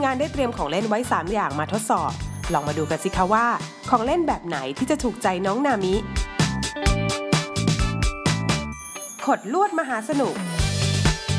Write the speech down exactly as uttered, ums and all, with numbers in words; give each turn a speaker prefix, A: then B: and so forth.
A: งานได้เตรียมของเล่นไว้สามอย่างมาทดสอบลองมาดูกันสิคะว่าของเล่นแบบไหนที่จะถูกใจน้องนามิขดลวดมหาสนุก